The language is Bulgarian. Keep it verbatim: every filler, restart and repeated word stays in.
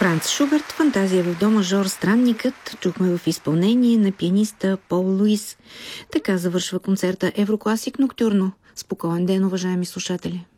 Франц Шуберт, фантазия в до мажор Странникът, чухме в изпълнение на пианиста Пол Луис. Така завършва концерта Еврокласик Ноктюрно. Спокоен ден, уважаеми слушатели!